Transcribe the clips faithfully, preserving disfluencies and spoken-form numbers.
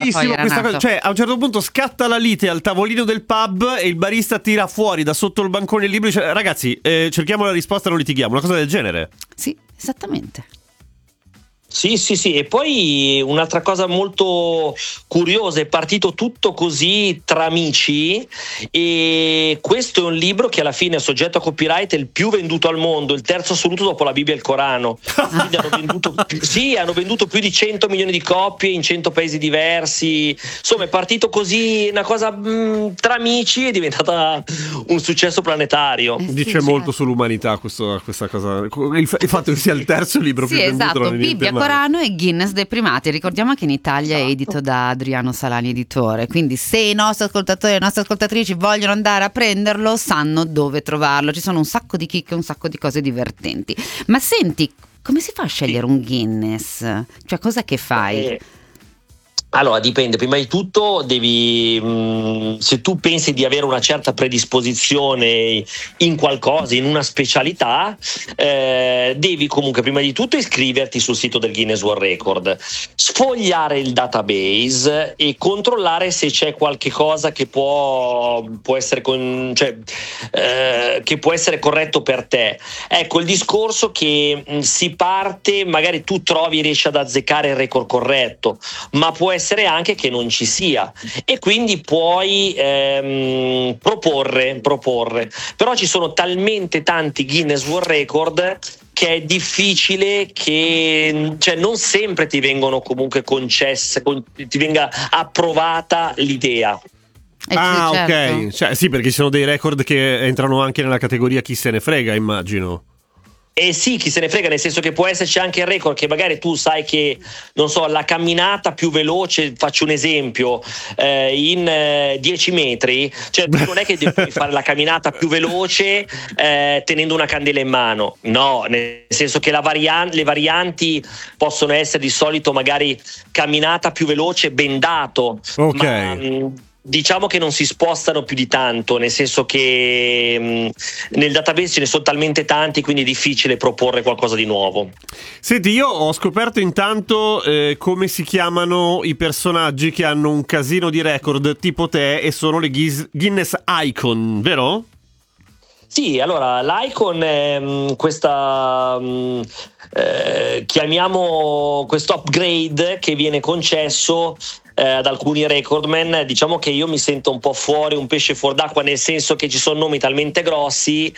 bellissimo questa cosa, cioè a un certo punto scatta la lite al tavolino del pub e il barista tira fuori da sotto il bancone il libro e dice ragazzi eh, cerchiamo la risposta, non litighiamo, una cosa del genere. Sì, esattamente. Sì, sì, sì, e poi un'altra cosa molto curiosa, è partito tutto così tra amici e questo è un libro che alla fine è soggetto a copyright, è il più venduto al mondo, il terzo assoluto dopo la Bibbia e il Corano. Quindi hanno venduto, sì, hanno venduto più di cento milioni di copie in cento paesi diversi, insomma è partito così una cosa mh, tra amici, è diventata un successo planetario. Eh sì, Dice certo. molto sull'umanità questo, questa cosa, il, f- il fatto che sia il terzo libro sì, più esatto, venduto. Bibbia, Corano e Guinness dei primati. Ricordiamo che in Italia è edito da Adriano Salani editore, quindi se i nostri ascoltatori e le nostre ascoltatrici vogliono andare a prenderlo sanno dove trovarlo, ci sono un sacco di chicche, un sacco di cose divertenti. Ma senti, come si fa a scegliere un Guinness? Cioè cosa che fai? Eh. Allora dipende, prima di tutto devi mh, se tu pensi di avere una certa predisposizione in qualcosa, in una specialità, eh, devi comunque prima di tutto iscriverti sul sito del Guinness World Record, sfogliare il database e controllare se c'è qualche cosa che può, può essere con, cioè, eh, che può essere corretto per te. Ecco il discorso che mh, si parte, magari tu trovi, riesci ad azzeccare il record corretto, ma può essere anche che non ci sia e quindi puoi ehm, proporre, proporre. Però ci sono talmente tanti Guinness World Record che è difficile che, cioè non sempre ti vengono comunque concesse, con, ti venga approvata l'idea. Eh ah sì, certo. ok, cioè, sì, perché ci sono dei record che entrano anche nella categoria chi se ne frega, immagino. Eh sì, chi se ne frega, nel senso che può esserci anche il record che magari tu sai che, non so, la camminata più veloce, faccio un esempio, eh, in eh, dieci metri, cioè tu non è che devi fare la camminata più veloce eh, tenendo una candela in mano, no, nel senso che la varian- le varianti possono essere di solito magari camminata più veloce bendato, ok. Ma, mh, diciamo che non si spostano più di tanto, nel senso che mh, nel database ce ne sono talmente tanti, quindi è difficile proporre qualcosa di nuovo. Senti, io ho scoperto intanto eh, come si chiamano i personaggi che hanno un casino di record tipo te e sono le Guinness, Guinness Icon, vero? Sì, allora l'Icon è mh, questa mh, eh, chiamiamo questo upgrade che viene concesso ad alcuni recordman. Diciamo che io mi sento un po' fuori, un pesce fuor d'acqua, nel senso che ci sono nomi talmente grossi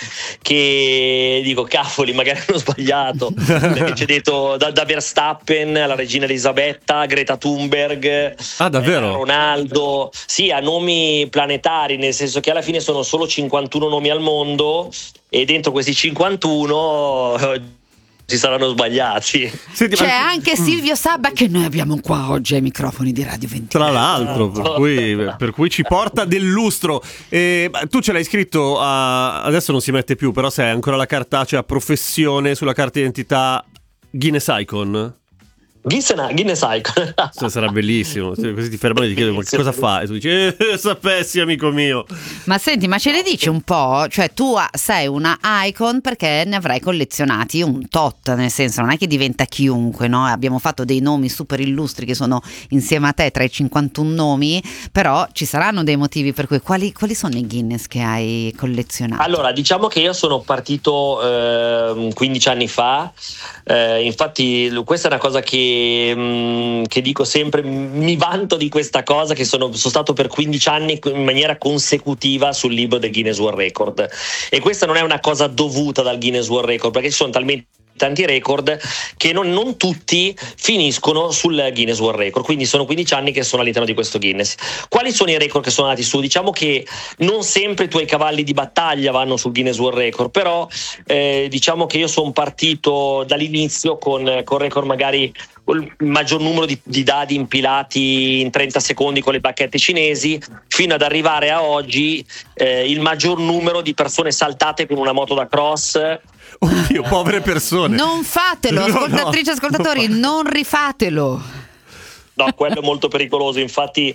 che dico cavoli, magari hanno sbagliato, perché c'è detto da, da Verstappen alla regina Elisabetta, Greta Thunberg, ah davvero? eh, Ronaldo, sì, a nomi planetari, nel senso che alla fine sono solo cinquantuno nomi al mondo e dentro questi cinquantuno si saranno sbagliati. Senti, c'è ma... anche Silvio Sabba che noi abbiamo qua oggi ai microfoni di Radio ventitré. Tra l'altro, per cui, per cui ci porta del lustro. E, tu ce l'hai scritto a, adesso non si mette più, però se hai ancora la cartacea a professione sulla carta d'identità Guinness Icon? Guinness Icon. Sarà bellissimo. Così ti fermano e ti chiedono ma che cosa fa? E tu dici eh, sapessi amico mio. Ma senti, ma ce le dici un po'? Cioè tu sei una icon perché ne avrai collezionati un tot, nel senso non è che diventa chiunque, no? Abbiamo fatto dei nomi super illustri che sono insieme a te tra i cinquantuno nomi, però ci saranno dei motivi per cui quali, quali sono i Guinness che hai collezionato? Allora diciamo che io sono partito eh, quindici anni fa, eh, infatti questa è una cosa che che dico sempre, mi vanto di questa cosa, che sono, sono stato per quindici anni in maniera consecutiva sul libro del Guinness World Record, e questa non è una cosa dovuta dal Guinness World Record, perché ci sono talmente tanti record che non, non tutti finiscono sul Guinness World Record, quindi sono quindici anni che sono all'interno di questo Guinness. Quali sono i record che sono andati su? Diciamo che non sempre i tuoi cavalli di battaglia vanno sul Guinness World Record, però eh, diciamo che io sono partito dall'inizio con, con record magari il maggior numero di, di dadi impilati in trenta secondi con le bacchette cinesi, fino ad arrivare a oggi eh, il maggior numero di persone saltate con una moto da cross. Oddio, povere persone. Non fatelo, ascoltatrici e no, ascoltatori, no. Non rifatelo. No, quello è molto pericoloso, infatti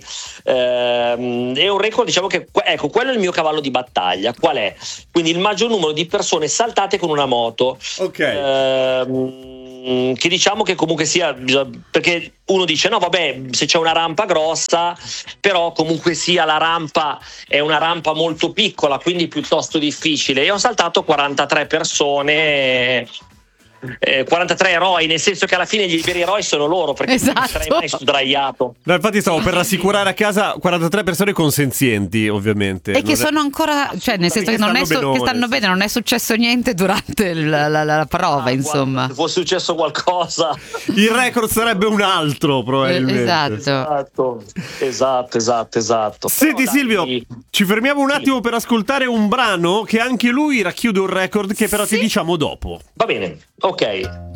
ehm, è un record, diciamo che ecco, quello è il mio cavallo di battaglia. Qual è? Quindi il maggior numero di persone saltate con una moto. Ok. Ehm, mh, che diciamo che comunque sia, perché uno dice no vabbè, se c'è una rampa grossa, però comunque sia la rampa è una rampa molto piccola, quindi piuttosto difficile, e ho saltato quarantatré persone, eh, quarantatré eroi, nel senso che alla fine gli veri eroi sono loro, perché Esatto. non sarei mai sdraiato. No, infatti stavo per rassicurare a casa quarantatré persone consenzienti, ovviamente. E che Non è- sono ancora, cioè nel senso che, Che non è stanno su- che benone, stanno sì. bene, non è successo niente durante la, la- la prova, Ah, insomma. guarda, se fosse successo qualcosa. Il record sarebbe un altro, probabilmente. Esatto. Esatto, esatto, esatto, esatto. Senti Però, dai, Silvio, ci fermiamo un attimo per ascoltare un brano che anche lui racchiude un record che però ti Sì. diciamo dopo. va bene, ok.